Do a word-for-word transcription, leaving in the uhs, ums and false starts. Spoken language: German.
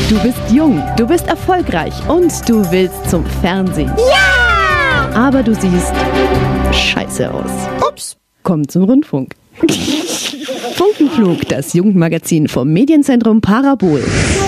Du bist jung, du bist erfolgreich und du willst zum Fernsehen. Ja! Aber du siehst scheiße aus. Ups. Komm zum Rundfunk. Funkenflug, das Jugendmagazin vom Medienzentrum Parabol.